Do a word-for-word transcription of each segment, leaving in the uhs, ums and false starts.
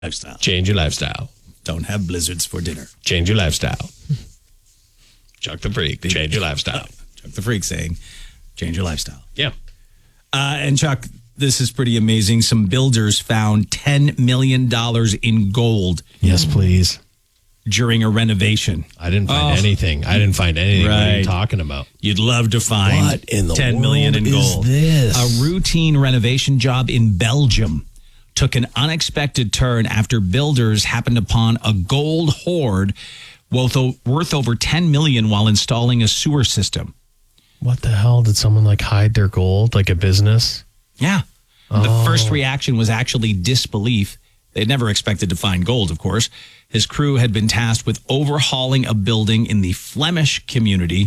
lifestyle. Change your lifestyle. Don't have blizzards for dinner. Change your lifestyle. Chuck the Freak. Change your lifestyle. Chuck the Freak saying, change your lifestyle. Yeah. Uh, and Chuck, this is pretty amazing. Some builders found ten million dollars in gold. Yes, please. During a renovation. I didn't find Oh. anything. I didn't find anything. What are you talking about? You'd love to find What in the ten million world in is gold. this? A routine renovation job in Belgium took an unexpected turn after builders happened upon a gold hoard worth, worth over ten million while installing a sewer system. What the hell? Did someone like hide their gold like a business? Yeah. Oh. The first reaction was actually disbelief. They'd never expected to find gold, of course. His crew had been tasked with overhauling a building in the Flemish community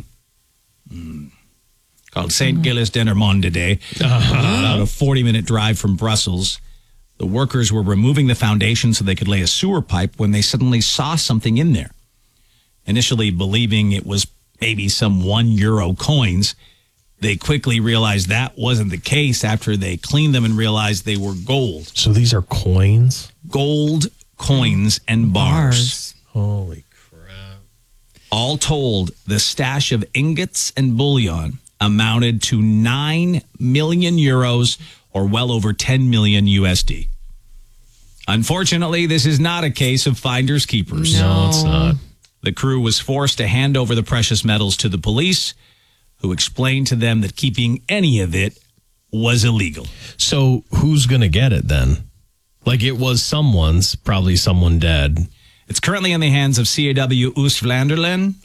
mm, called Saint Gilles d'Endermonde, uh-huh. about a forty-minute drive from Brussels. The workers were removing the foundation so they could lay a sewer pipe when they suddenly saw something in there. Initially believing it was maybe some one euro coins, they quickly realized that wasn't the case after they cleaned them and realized they were gold. So these are coins? Gold coins and bars. Bars. Holy crap. All told, the stash of ingots and bullion amounted to nine million euros or well over ten million U S D. Unfortunately, this is not a case of finders keepers. No, it's not. The crew was forced to hand over the precious metals to the police, who explained to them that keeping any of it was illegal. So who's going to get it then? Like it was someone's, probably someone dead. It's currently in the hands of C A W Oost-Vlaanderen.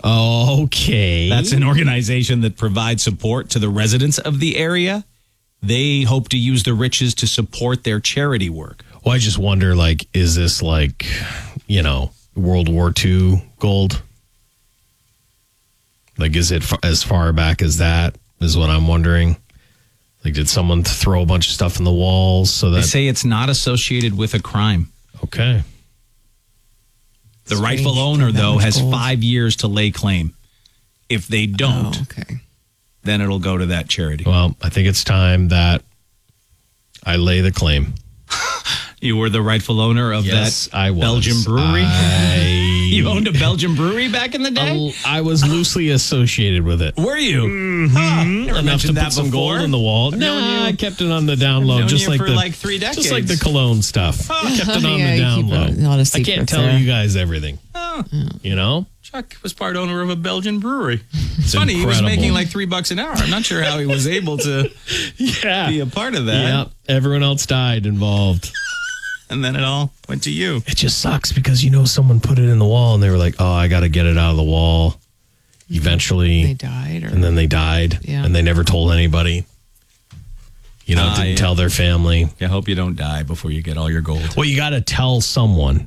Okay. That's an organization that provides support to the residents of the area. They hope to use the riches to support their charity work. Well, I just wonder, like, is this like, you know, World War Two gold? Like, is it f- as far back as that is what I'm wondering? Like, did someone throw a bunch of stuff in the walls so that... They say it's not associated with a crime. Okay. The Strange rightful to owner, have that though, much has gold. five years to lay claim. If they don't, Oh, okay. then it'll go to that charity. Well, I think it's time that I lay the claim. You were the rightful owner of Yes, that I was. Belgian brewery? I... You owned a Belgian brewery back in the day? I was loosely associated with it. Were you? Mm-hmm. Huh. Never Enough to mentioned put that some before. gold in the wall. known No, you- I kept it on the down low, known just you like for the like three decades. just like the cologne stuff. I kept it on Yeah, the you down keep low. a lot of I secrets can't tell there. you guys everything. Oh, You know, Chuck was part owner of a Belgian brewery. It's funny, he was incredible. making like three bucks an hour. I'm not sure how he was able to yeah, be a part of that. yeah. Everyone else died involved. And then it all went to you. It just sucks because you know someone put it in the wall and they were like, "Oh, I got to get it out of the wall." Eventually, They died, or and then they died, Yeah. and they never told anybody. You know, Ah, didn't yeah. tell their family. I hope you don't die before you get all your gold. Well, you got to tell someone.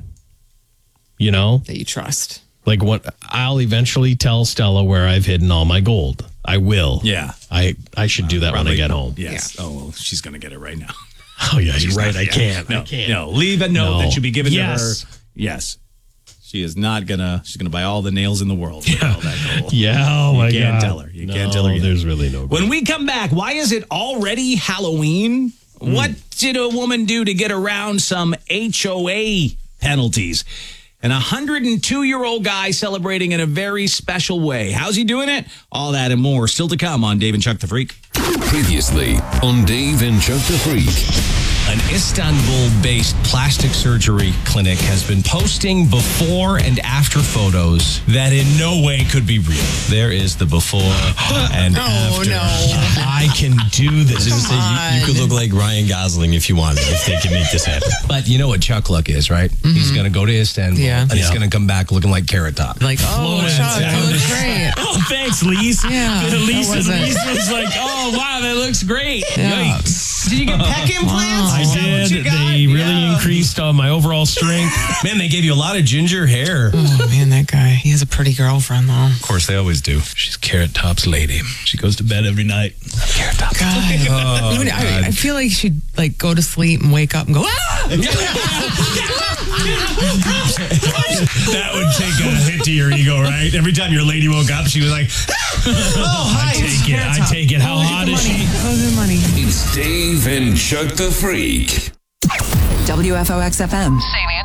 You know, that you trust. like what I'll eventually tell Stella where I've hidden all my gold. I will. Yeah. I I should do that when I Probably- get home. Yes. Oh, well, she's going to get it right now. Oh yeah, you're She's right. not- I yeah. can't. No, I can't. no. Leave a note No. that should be given Yes. to her. Yes. She is not gonna. She's gonna buy all the nails in the world. with all that gold. Yeah. Oh my You can't god. tell her. You no, can't tell her yet. There's really no. When we come back, why is it already Halloween? What did a woman do to get around some H O A penalties? An one hundred two-year-old guy celebrating in a very special way. How's he doing it? All that and more still to come on Dave and Chuck the Freak. Previously on Dave and Chuck the Freak. An Istanbul-based plastic surgery clinic has been posting before and after photos that in no way could be real. There is the before and Oh, after. no. I can do this. Come Say, you, you could look like Ryan Gosling if you wanted, if they can make this happen. But you know what Chuck Luck is, right? He's going to go to Istanbul, Yeah. and he's Yeah. going to come back looking like Carrot Top. Like, oh, Fluent. Chuck, that looks great. Oh, thanks, Lise. Yeah, Lise, that wasn't- Lise was like, oh, wow, that looks great. Yeah. Yikes. Did you get pec implants? I Is that what did. you got? They really Yeah. increased uh, my overall strength. Man, they gave you a lot of ginger hair. Oh, man, that guy. He has a pretty girlfriend, though. Of course, they always do. She's Carrot Top's lady. She goes to bed every night. Carrot Top. God. Oh, Even- I, I feel like she'd like go to sleep and wake up and go, ah! That would take a hit to your ego, right? Every time your lady woke up, she was like, Oh, hi. I take it. I take it. How Oh, hot look is at the she? money. Oh, the money. It's Dave and Chuck the Freak. W F O X F M. Saint